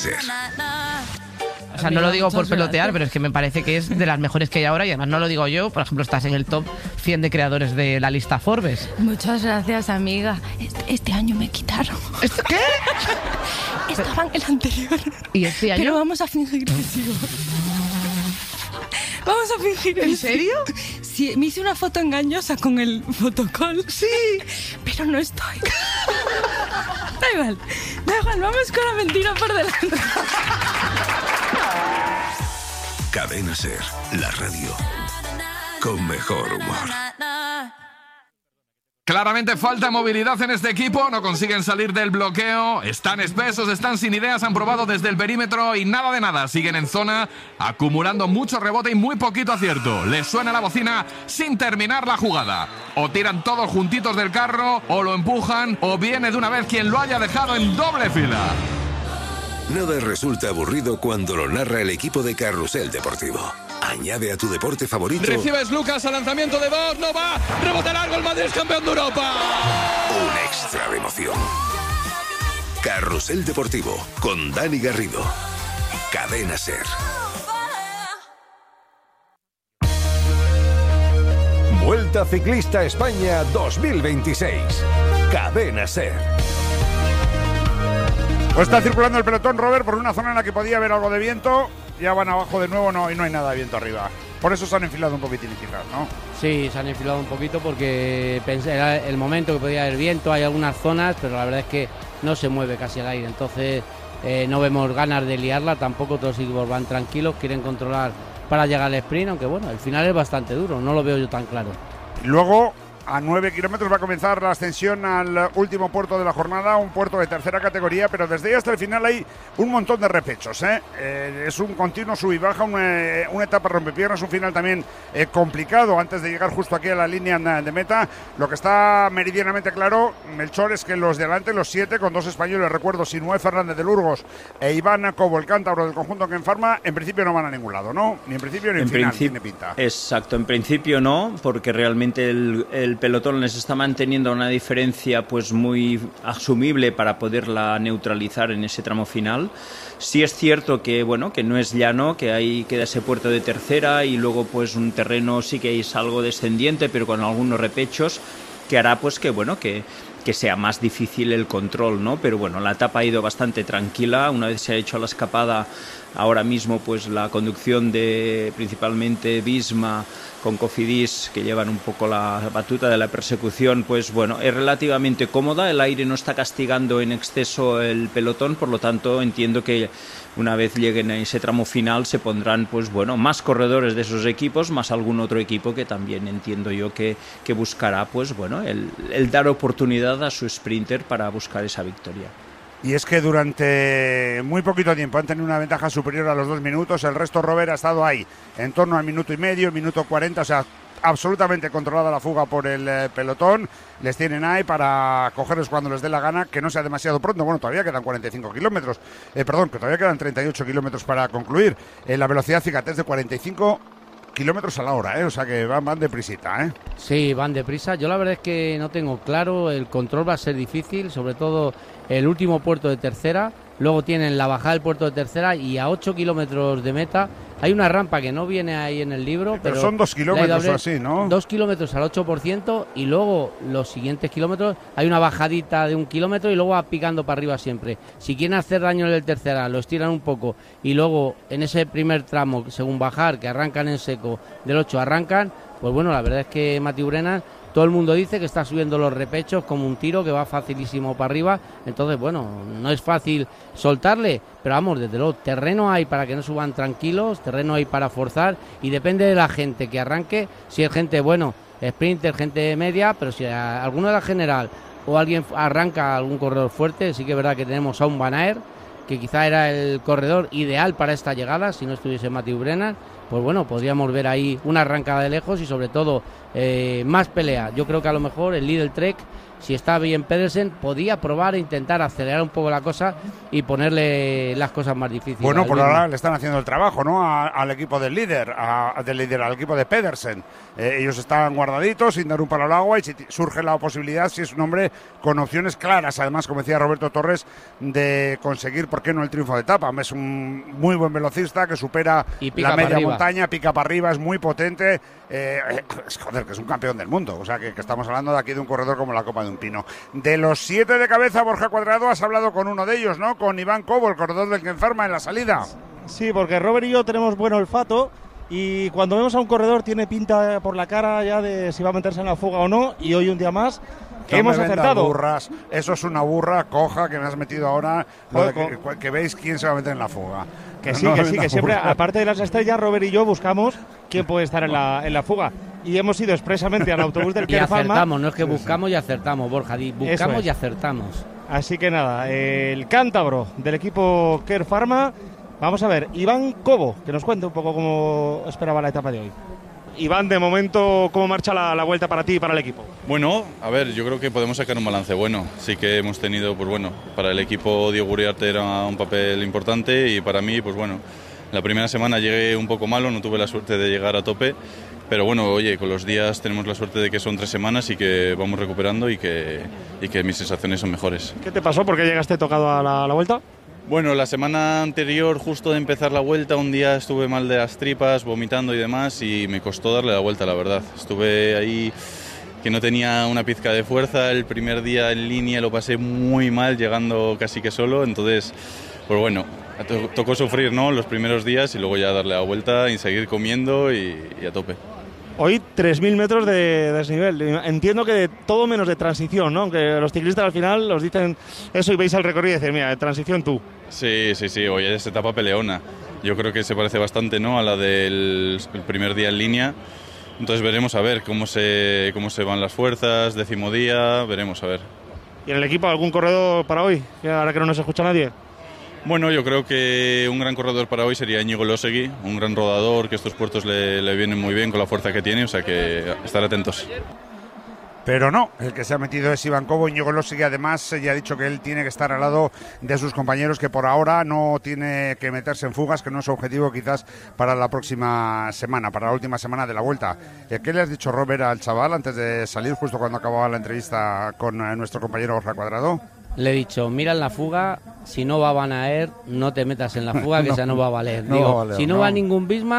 Ser. O sea, no lo digo por pelotear, pero es que me parece que es de las mejores que hay ahora y además no lo digo yo. Por ejemplo, estás en el top 100 de creadores de la lista Forbes. Muchas gracias, amiga. Este año me quitaron. ¿Qué? Estaba en el anterior. ¿Y este año? Pero vamos a fingir que sigo. Vamos a fingir. ¿En serio? Sí, me hice una foto engañosa con el fotocall. Sí. Pero no estoy. Da igual, vamos con la mentira por delante. Cadena Ser, la radio con mejor humor. Claramente falta movilidad en este equipo, no consiguen salir del bloqueo, están espesos, están sin ideas, han probado desde el perímetro y nada de nada, siguen en zona, acumulando mucho rebote y muy poquito acierto. Les suena la bocina sin terminar la jugada. O tiran todos juntitos del carro, o lo empujan, o viene de una vez quien lo haya dejado en doble fila. Nada resulta aburrido cuando lo narra el equipo de Carrusel Deportivo. Añade a tu deporte favorito. Recibes Lucas al lanzamiento de dos, no va, rebote largo, el Madrid es campeón de Europa. Un extra de emoción. Carrusel Deportivo con Dani Garrido. Cadena Ser. Vuelta Ciclista a España 2026. Cadena Ser. Pues está circulando el pelotón, Robert, por una zona en la que podía haber algo de viento. Ya van abajo de nuevo y no hay nada de viento arriba. Por eso se han enfilado un poquitín quizás, ¿no? Sí, se han enfilado un poquito porque pensé, era el momento que podía haber viento, hay algunas zonas, pero la verdad es que no se mueve casi el aire. Entonces no vemos ganas de liarla, tampoco todos los equipos van tranquilos, quieren controlar para llegar al sprint, aunque bueno, el final es bastante duro, no lo veo yo tan claro. Luego, a 9 kilómetros va a comenzar la ascensión al último puerto de la jornada, un puerto de tercera categoría, pero desde ahí hasta el final hay un montón de repechos, ¿eh? Es un continuo sub y baja, una etapa rompepiernas, un final también complicado antes de llegar justo aquí a la línea de meta. Lo que está meridianamente claro, Melchor, es que los de adelante, los 7, con 2 españoles, recuerdo, Sinué Fernández de Burgos e Iván Cobo, el cántabro del conjunto Ken Pharma, en principio no van a ningún lado, ¿no? Ni en principio ni en final, tiene pinta. Exacto, en principio no, porque realmente el pelotón les está manteniendo una diferencia pues muy asumible para poderla neutralizar en ese tramo final. Sí es cierto que bueno, que no es llano, que ahí queda ese puerto de tercera y luego pues un terreno sí que es algo descendiente, pero con algunos repechos que hará pues que bueno, que sea más difícil el control, ¿no? Pero bueno, la etapa ha ido bastante tranquila. Una vez se ha hecho la escapada, ahora mismo pues la conducción de principalmente Visma con Cofidis, que llevan un poco la batuta de la persecución, pues bueno, es relativamente cómoda, el aire no está castigando en exceso el pelotón, por lo tanto entiendo que una vez lleguen a ese tramo final se pondrán pues bueno, más corredores de esos equipos, más algún otro equipo que también entiendo yo que buscará pues bueno, el dar oportunidad a su sprinter para buscar esa victoria. Y es que durante muy poquito tiempo han tenido una ventaja superior a los 2 minutos. El resto, Robert, ha estado ahí en torno al minuto y medio, minuto 40, o sea, absolutamente controlada la fuga por el pelotón. Les tienen ahí para cogerles cuando les dé la gana, que no sea demasiado pronto. Bueno, todavía quedan 45 kilómetros, que todavía quedan 38 kilómetros para concluir. La velocidad, fíjate, es de 45 kilómetros a la hora, o sea que van deprisita, ¿eh? Sí, van deprisa. Yo la verdad es que no tengo claro, el control va a ser difícil, sobre todo el último puerto de tercera, luego tienen la bajada del puerto de tercera y a 8 kilómetros de meta hay una rampa que no viene ahí en el libro, pero son 2 kilómetros o así, ¿no? 2 kilómetros al 8% y luego los siguientes kilómetros hay una bajadita de 1 kilómetro y luego va picando para arriba siempre. Si quieren hacer daño en el tercera, lo estiran un poco y luego en ese primer tramo, según bajar, que arrancan en seco, del 8 arrancan, pues bueno, la verdad es que Mati Brenas, todo el mundo dice que está subiendo los repechos como un tiro, que va facilísimo para arriba. Entonces, bueno, no es fácil soltarle, pero vamos, desde luego, terreno hay para que no suban tranquilos, terreno hay para forzar y depende de la gente que arranque. Si es gente, bueno, sprinter, gente media, pero si alguno de la general o alguien arranca algún corredor fuerte, sí que es verdad que tenemos a un Van Aert, que quizá era el corredor ideal para esta llegada, si no estuviese Mathieu Brenas. Pues bueno, podríamos ver ahí una arrancada de lejos y sobre todo más pelea. Yo creo que a lo mejor el Lidl Trek, si está bien Pedersen, podía probar e intentar acelerar un poco la cosa y ponerle las cosas más difíciles. Bueno, por ahora le están haciendo el trabajo, ¿no? Al equipo del líder, al equipo de Pedersen. Ellos están guardaditos, sin dar un palo al agua, y si surge la posibilidad, si es un hombre con opciones claras, además, como decía Roberto Torres, de conseguir, ¿por qué no?, el triunfo de etapa. Es un muy buen velocista que supera la media montaña, pica para arriba, es muy potente. Joder, que es un campeón del mundo. O sea, que estamos hablando de aquí de un corredor como la copa de un pino. De los 7 de cabeza, Borja Cuadrado, has hablado con uno de ellos, ¿no? Con Iván Cobo, el corredor del Ken Pharma en la salida. Sí, porque Robert y yo tenemos buen olfato y cuando vemos a un corredor tiene pinta por la cara ya de si va a meterse en la fuga o no, y hoy un día más que hemos acertado. Burras. Eso es una burra coja que me has metido ahora, que veis quién se va a meter en la fuga. Que sí, que siempre, aparte de las estrellas, Robert y yo buscamos quién puede estar en la fuga. Y hemos ido expresamente al autobús del Ken Pharma. Y acertamos, no es que buscamos y acertamos, Borja, buscamos y acertamos. Así que nada, el cántabro del equipo Ken Pharma. Vamos a ver, Iván Cobo, que nos cuente un poco cómo esperaba la etapa de hoy. Iván, de momento, ¿cómo marcha la vuelta para ti y para el equipo? Bueno, a ver, yo creo que podemos sacar un balance bueno. Sí que hemos tenido, pues bueno, para el equipo Diego Uriarte era un papel importante y para mí, pues bueno, la primera semana llegué un poco malo, no tuve la suerte de llegar a tope, pero bueno, oye, con los días tenemos la suerte de que son 3 semanas y que vamos recuperando y que mis sensaciones son mejores. ¿Qué te pasó? ¿Por qué llegaste tocado a la vuelta? Bueno, la semana anterior, justo de empezar la vuelta, un día estuve mal de las tripas, vomitando y demás, y me costó darle la vuelta, la verdad. Estuve ahí que no tenía una pizca de fuerza, el primer día en línea lo pasé muy mal, llegando casi que solo, entonces, pues bueno, tocó sufrir, ¿no?, los primeros días y luego ya darle la vuelta y seguir comiendo y a tope. Hoy 3.000 metros de desnivel. Entiendo que de todo menos de transición, ¿no? Aunque los ciclistas al final os dicen eso y veis el recorrido y decís, mira, de transición tú. Sí, hoy es etapa peleona. Yo creo que se parece bastante, ¿no?, a la del primer día en línea. Entonces veremos a ver cómo se van las fuerzas, 10º día, veremos a ver. ¿Y en el equipo algún corredor para hoy? Ahora que no nos escucha nadie. Bueno, yo creo que un gran corredor para hoy sería Íñigo Losegui, un gran rodador, que estos puertos le vienen muy bien con la fuerza que tiene, o sea que estar atentos. Pero no, el que se ha metido es Iván Cobo. Íñigo Losegui además ya ha dicho que él tiene que estar al lado de sus compañeros, que por ahora no tiene que meterse en fugas, que no es su objetivo quizás para la próxima semana, para la última semana de la Vuelta. ¿Qué le has dicho, Robert, al chaval antes de salir, justo cuando acababa la entrevista con nuestro compañero Borja Cuadrado? Le he dicho, mira en la fuga, si no va Van Aert, no te metas en la fuga, que esa no va a valer. No Digo, va a valer, si no va ningún Bismarck,